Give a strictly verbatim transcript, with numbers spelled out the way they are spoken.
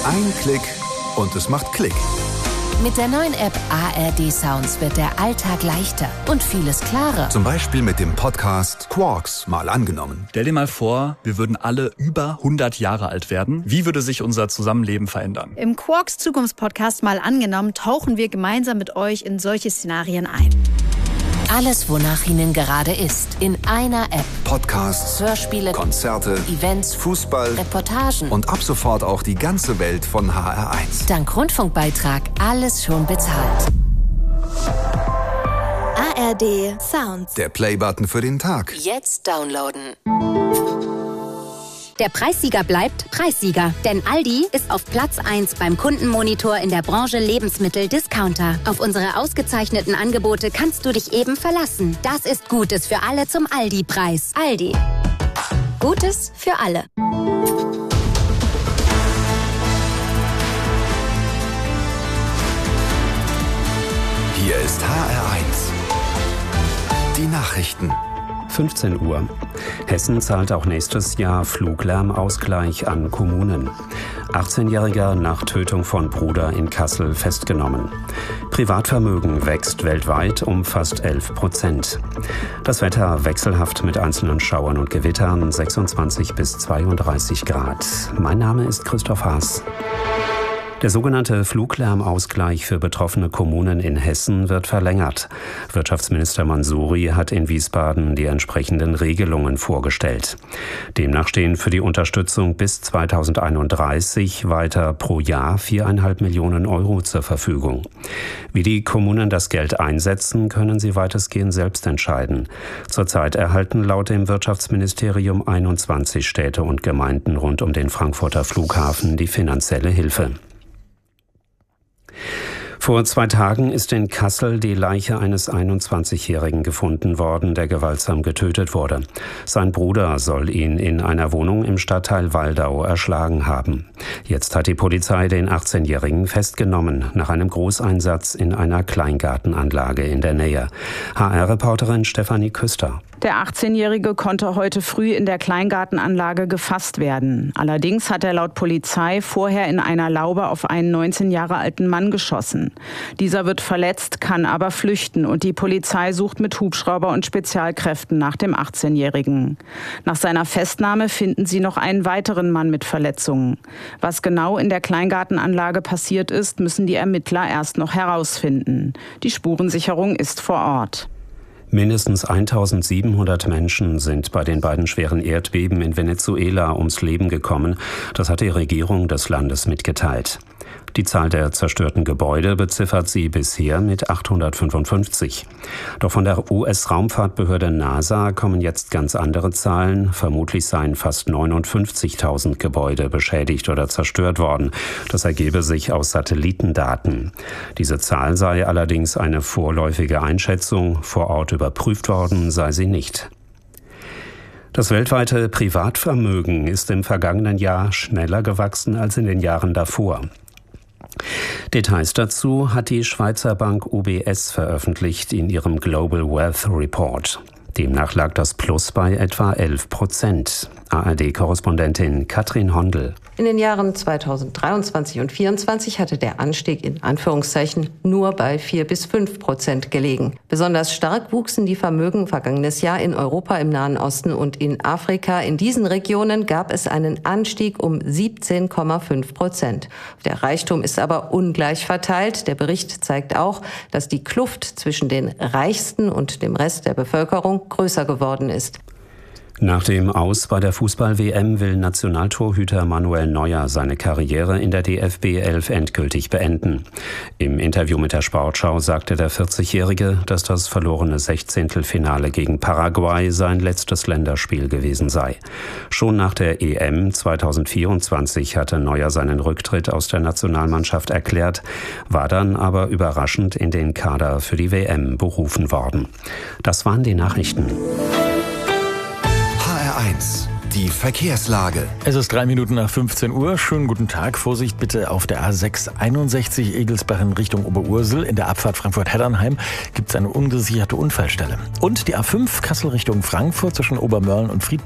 Ein Klick und es macht Klick. Mit der neuen App A R D Sounds wird der Alltag leichter und vieles klarer. Zum Beispiel mit dem Podcast Quarks mal angenommen. Stell dir mal vor, wir würden alle über hundert Jahre alt werden. Wie würde sich unser Zusammenleben verändern? Im Quarks Zukunftspodcast mal angenommen tauchen wir gemeinsam mit euch in solche Szenarien ein. Alles, wonach Ihnen gerade ist, in einer App. Podcasts, Hörspiele, Konzerte, Events, Fußball, Reportagen und ab sofort auch die ganze Welt von H R eins. Dank Rundfunkbeitrag alles schon bezahlt. A R D Sounds. Der Playbutton für den Tag. Jetzt downloaden. Der Preissieger bleibt Preissieger, denn Aldi ist auf Platz eins beim Kundenmonitor in der Branche Lebensmittel-Discounter. Auf unsere ausgezeichneten Angebote kannst du dich eben verlassen. Das ist Gutes für alle zum Aldi-Preis. Aldi. Gutes für alle. Hier ist H R eins. Die Nachrichten. fünfzehn Uhr. Hessen zahlt auch nächstes Jahr Fluglärmausgleich an Kommunen. achtzehnjähriger nach Tötung von Bruder in Kassel festgenommen. Privatvermögen wächst weltweit um fast elf Prozent. Das Wetter wechselhaft mit einzelnen Schauern und Gewittern, sechsundzwanzig bis zweiunddreißig Grad. Mein Name ist Christoph Haas. Der sogenannte Fluglärmausgleich für betroffene Kommunen in Hessen wird verlängert. Wirtschaftsminister Mansouri hat in Wiesbaden die entsprechenden Regelungen vorgestellt. Demnach stehen für die Unterstützung bis zweitausendeinunddreißig weiter pro Jahr viereinhalb Millionen Euro zur Verfügung. Wie die Kommunen das Geld einsetzen, können sie weitestgehend selbst entscheiden. Zurzeit erhalten laut dem Wirtschaftsministerium einundzwanzig Städte und Gemeinden rund um den Frankfurter Flughafen die finanzielle Hilfe. Vor zwei Tagen ist in Kassel die Leiche eines einundzwanzigjährigen gefunden worden, der gewaltsam getötet wurde. Sein Bruder soll ihn in einer Wohnung im Stadtteil Waldau erschlagen haben. Jetzt hat die Polizei den achtzehnjährigen festgenommen, nach einem Großeinsatz in einer Kleingartenanlage in der Nähe. H R-Reporterin Stefanie Küster. Der achtzehnjährige konnte heute früh in der Kleingartenanlage gefasst werden. Allerdings hat er laut Polizei vorher in einer Laube auf einen neunzehn Jahre alten Mann geschossen. Dieser wird verletzt, kann aber flüchten und die Polizei sucht mit Hubschrauber und Spezialkräften nach dem achtzehnjährigen. Nach seiner Festnahme finden sie noch einen weiteren Mann mit Verletzungen. Was genau in der Kleingartenanlage passiert ist, müssen die Ermittler erst noch herausfinden. Die Spurensicherung ist vor Ort. Mindestens eintausendsiebenhundert Menschen sind bei den beiden schweren Erdbeben in Venezuela ums Leben gekommen. Das hat die Regierung des Landes mitgeteilt. Die Zahl der zerstörten Gebäude beziffert sie bisher mit achthundertfünfundfünfzig. Doch von der U S-Raumfahrtbehörde NASA kommen jetzt ganz andere Zahlen. Vermutlich seien fast neunundfünfzigtausend Gebäude beschädigt oder zerstört worden. Das ergebe sich aus Satellitendaten. Diese Zahl sei allerdings eine vorläufige Einschätzung. Vor Ort überprüft worden sei sie nicht. Das weltweite Privatvermögen ist im vergangenen Jahr schneller gewachsen als in den Jahren davor. Details dazu hat die Schweizer Bank U B S veröffentlicht in ihrem Global Wealth Report. Demnach lag das Plus bei etwa elf Prozent. A R D-Korrespondentin Katrin Hondel. In den Jahren zweitausenddreiundzwanzig und zweitausendvierundzwanzig hatte der Anstieg in Anführungszeichen nur bei vier bis fünf Prozent gelegen. Besonders stark wuchsen die Vermögen vergangenes Jahr in Europa, im Nahen Osten und in Afrika. In diesen Regionen gab es einen Anstieg um siebzehn Komma fünf Prozent. Der Reichtum ist aber ungleich verteilt. Der Bericht zeigt auch, dass die Kluft zwischen den Reichsten und dem Rest der Bevölkerung größer geworden ist. Nach dem Aus bei der Fußball-W M will Nationaltorhüter Manuel Neuer seine Karriere in der D F B elf endgültig beenden. Im Interview mit der Sportschau sagte der vierzigjährige, dass das verlorene Sechzehntelfinale gegen Paraguay sein letztes Länderspiel gewesen sei. Schon nach der E M zweitausendvierundzwanzig hatte Neuer seinen Rücktritt aus der Nationalmannschaft erklärt, war dann aber überraschend in den Kader für die W M berufen worden. Das waren die Nachrichten. H R eins. Die Verkehrslage. Es ist drei Minuten nach fünfzehn Uhr. Schönen guten Tag. Vorsicht bitte auf der A sechs einundsechzig Egelsbach in Richtung Oberursel. In der Abfahrt Frankfurt-Heddernheim gibt es eine ungesicherte Unfallstelle. Und die A fünf Kassel Richtung Frankfurt zwischen Obermörlen und Friedberg